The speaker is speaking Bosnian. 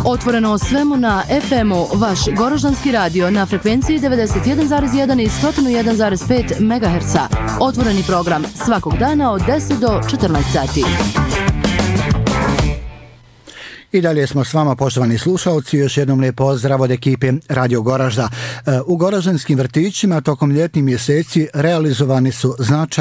Otvoreno o svemu na FM-u, vaš Goraždanski radio na frekvenciji 91,1 i 101,5 MHz. Otvoreni program svakog dana od 10 do 14 sati. I dalje smo s vama, poštovani slušalci, još jednom lijep pozdrav od ekipe Radio Goražda. U goraždanskim vrtićima tokom ljetnih mjeseci realizovani su značajni